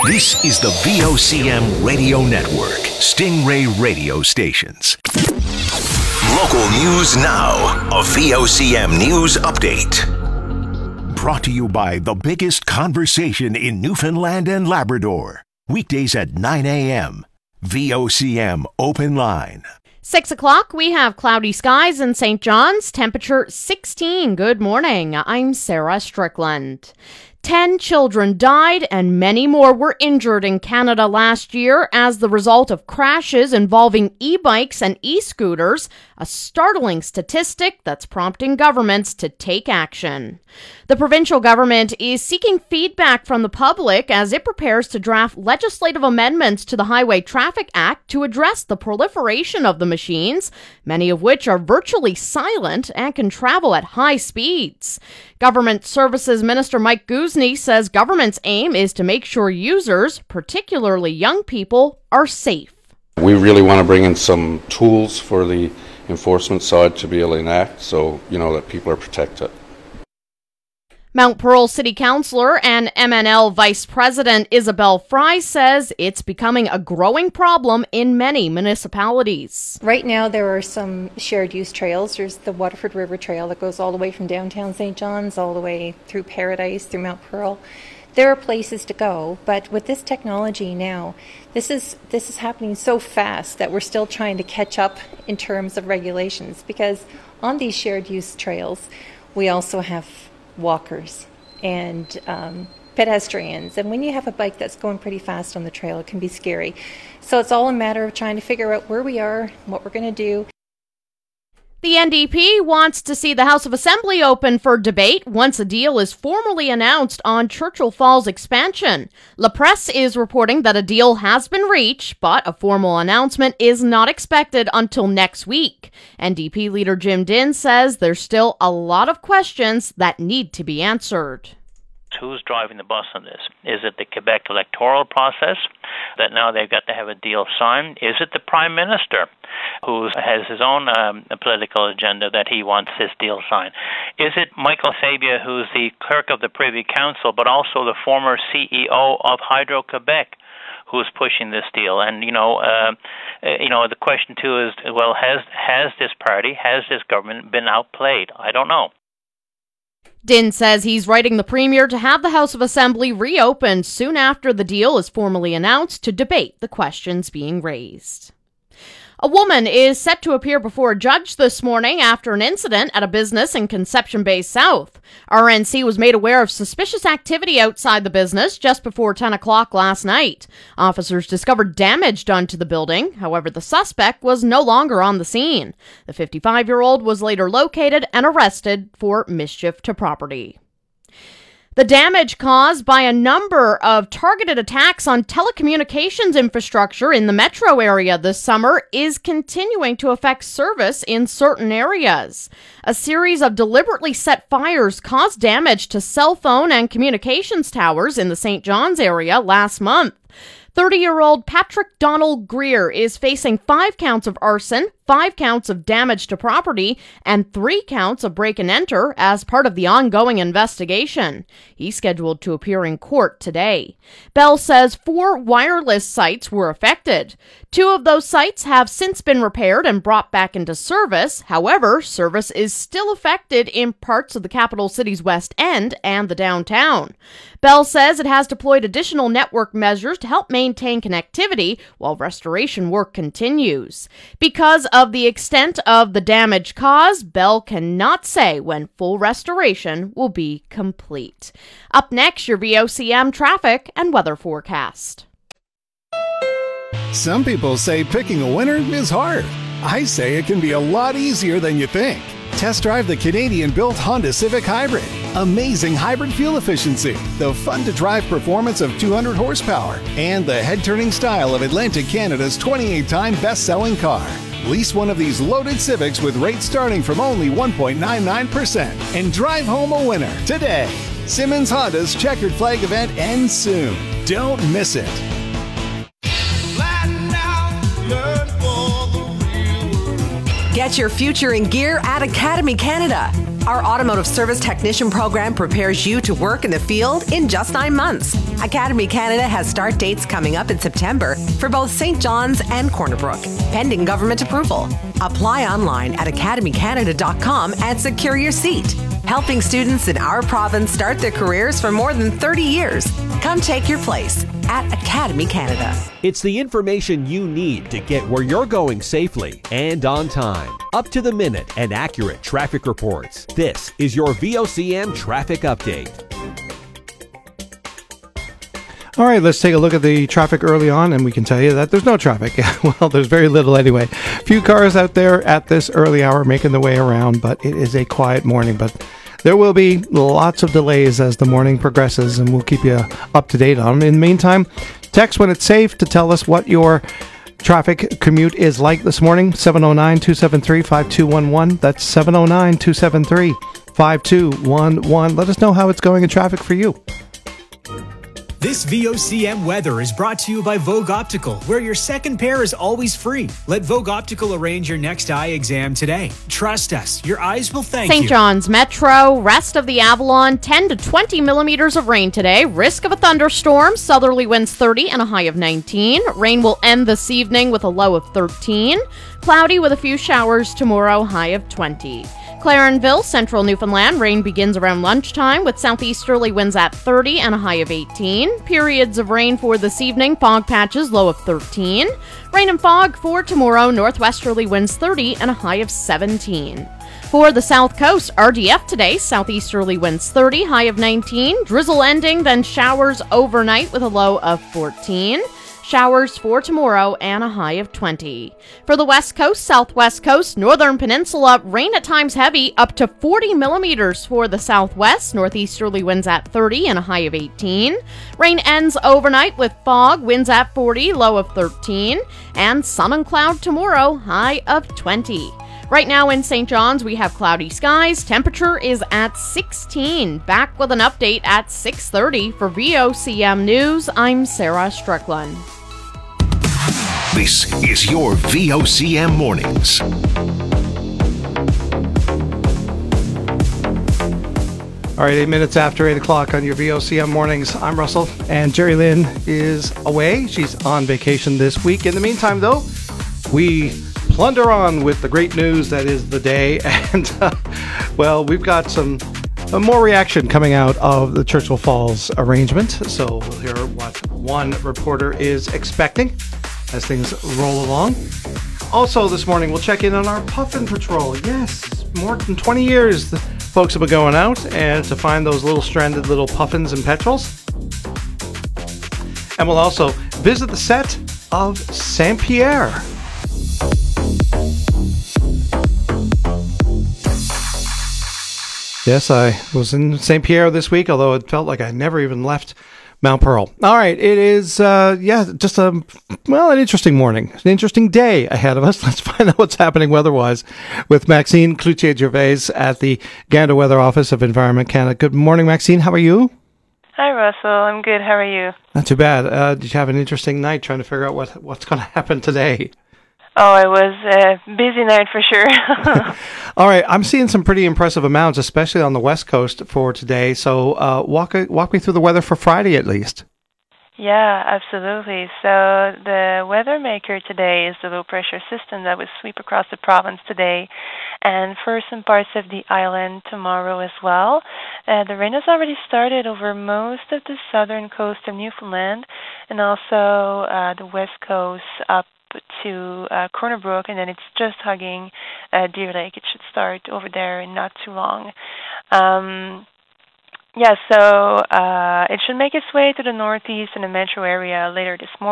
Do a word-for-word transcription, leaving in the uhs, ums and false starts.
This is the V O C M Radio Network, Stingray Radio Stations. Local news now, a V O C M News Update. Brought to you by the biggest conversation in Newfoundland and Labrador. Weekdays at nine a.m. V O C M Open Line. Six o'clock, we have cloudy skies in Saint John's, temperature sixteen. Good morning, I'm Sarah Strickland. Ten children died and many more were injured in Canada last year as the result of crashes involving e-bikes and e-scooters, a startling statistic that's prompting governments to take action. The provincial government is seeking feedback from the public as it prepares to draft legislative amendments to the Highway Traffic Act to address the proliferation of the machines, many of which are virtually silent and can travel at high speeds. Government Services Minister Mike Guzny says government's aim is to make sure users, particularly young people, are safe. We really want to bring in some tools for the enforcement side to be able to enact so, you know, that people are protected. Mount Pearl City Councillor and M N L Vice President Isabel Fry says it's becoming a growing problem in many municipalities. Right now there are some shared use trails. There's the Waterford River Trail that goes all the way from downtown Saint John's all the way through Paradise, through Mount Pearl. There are places to go, but with this technology now, this is this is happening so fast that we're still trying to catch up in terms of regulations, because on these shared use trails we also have walkers and um, pedestrians, and when you have a bike that's going pretty fast on the trail, it can be scary. So it's all a matter of trying to figure out where we are, what we're going to do. The N D P wants to see the House of Assembly open for debate once a deal is formally announced on Churchill Falls expansion. La Presse is reporting that a deal has been reached, but a formal announcement is not expected until next week. N D P leader Jim Dinn says there's still a lot of questions that need to be answered. Who's driving the bus on this? Is it the Quebec electoral process that now they've got to have a deal signed? Is it the Prime Minister who has his own um, political agenda that he wants this deal signed? Is it Michael Sabia, who's the clerk of the Privy Council, but also the former C E O of Hydro-Quebec, who's pushing this deal? And, you know, uh, you know, the question, too, is, well, has has this party, has this government been outplayed? I don't know. Dinn says he's writing the Premier to have the House of Assembly reopened soon after the deal is formally announced to debate the questions being raised. A woman is set to appear before a judge this morning after an incident at a business in Conception Bay South. R N C was made aware of suspicious activity outside the business just before ten o'clock last night. Officers discovered damage done to the building. However, the suspect was no longer on the scene. The fifty-five-year-old was later located and arrested for mischief to property. The damage caused by a number of targeted attacks on telecommunications infrastructure in the metro area this summer is continuing to affect service in certain areas. A series of deliberately set fires caused damage to cell phone and communications towers in the Saint John's area last month. thirty-year-old Patrick Donald Greer is facing five counts of arson, five counts of damage to property, and three counts of break and enter as part of the ongoing investigation. He's scheduled to appear in court today. Bell says four wireless sites were affected. Two of those sites have since been repaired and brought back into service. However, service is still affected in parts of the capital city's West End and the downtown. Bell says it has deployed additional network measures to help maintain connectivity while restoration work continues. Because of the extent of the damage caused, Bell cannot say when full restoration will be complete. Up next, your V O C M traffic and weather forecast. Some people say picking a winner is hard. I say it can be a lot easier than you think. Test drive the Canadian-built Honda Civic Hybrid. Amazing hybrid fuel efficiency, the fun-to-drive performance of two hundred horsepower, and the head-turning style of Atlantic Canada's twenty-eight time best-selling car. Lease one of these loaded Civics with rates starting from only one point nine nine percent and drive home a winner today. Simmons Honda's Checkered Flag event ends soon. Don't miss it. Get your future in gear at Academy Canada. Our automotive service technician program prepares you to work in the field in just nine months. Academy Canada has start dates coming up in September for both Saint John's and Corner Brook, pending government approval. Apply online at academy canada dot com and secure your seat. Helping students in our province start their careers for more than thirty years. Come take your place at Academy Canada. It's the information you need to get where you're going safely and on time. Up to the minute and accurate traffic reports. This is your V O C M Traffic Update. All right, let's take a look at the traffic early on, and we can tell you that there's no traffic. Well, there's very little anyway. Few cars out there at this early hour making their way around, but it is a quiet morning. But there will be lots of delays as the morning progresses, and we'll keep you up to date on them. In the meantime, text when it's safe to tell us what your traffic commute is like this morning. seven oh nine, two seven three, five two one one. That's seven oh nine, two seven three, five two one one. Let us know how it's going in traffic for you. This V O C M weather is brought to you by Vogue Optical, where your second pair is always free. Let Vogue Optical arrange your next eye exam today. Trust us, your eyes will thank you. Saint John's Metro, rest of the Avalon, ten to twenty millimeters of rain today. Risk of a thunderstorm, southerly winds thirty and a high of nineteen. Rain will end this evening with a low of thirteen. Cloudy with a few showers tomorrow, high of twenty. Clarenville, central Newfoundland, rain begins around lunchtime with southeasterly winds at thirty and a high of eighteen. Periods of rain for this evening, fog patches, low of thirteen. Rain and fog for tomorrow, northwesterly winds thirty and a high of seventeen. For the South Coast, R D F today, southeasterly winds thirty, high of nineteen. Drizzle ending, then showers overnight with a low of fourteen. Showers for tomorrow and a high of twenty. For the West Coast, Southwest Coast, Northern Peninsula, rain at times heavy, up to forty millimeters for the Southwest. Northeasterly winds at thirty and a high of eighteen. Rain ends overnight with fog, winds at forty, low of thirteen. And sun and cloud tomorrow, high of twenty. Right now in Saint John's, we have cloudy skies. Temperature is at sixteen. Back with an update at six thirty. For V O C M News, I'm Sarah Strickland. This is your V O C M Mornings. All right, eight minutes after eight o'clock on your V O C M Mornings. I'm Russell, and Jerry Lynn is away. She's on vacation this week. In the meantime, though, we plunder on with the great news that is the day. And, uh, well, we've got some uh, more reaction coming out of the Churchill Falls arrangement. So we'll hear what one reporter is expecting as things roll along. Also this morning, we'll check in on our Puffin Patrol. Yes, more than twenty years the folks have been going out and to find those little stranded little puffins and petrels. And we'll also visit the set of Saint Pierre. Yes, I was in Saint Pierre this week, although it felt like I never even left Mount Pearl. All right, it is, uh, yeah, just a, well, an interesting morning, an interesting day ahead of us. Let's find out what's happening weather-wise with Maxine Cloutier-Gervais at the Gander Weather Office of Environment Canada. Good morning, Maxine. How are you? Hi, Russell. I'm good. How are you? Not too bad. Uh, did you have an interesting night trying to figure out what what's going to happen today? Oh, it was a busy night for sure. All right, I'm seeing some pretty impressive amounts, especially on the West Coast for today. So uh, walk walk me through the weather for Friday at least. Yeah, absolutely. So the weather maker today is the low pressure system that will sweep across the province today and for some parts of the island tomorrow as well. Uh, the rain has already started over most of the southern coast of Newfoundland and also uh, the west coast up to uh, Corner Brook, and then it's just hugging uh, Deer Lake. It should start over there in not too long. Um, yeah, so uh, it should make its way to the northeast and the metro area later this morning.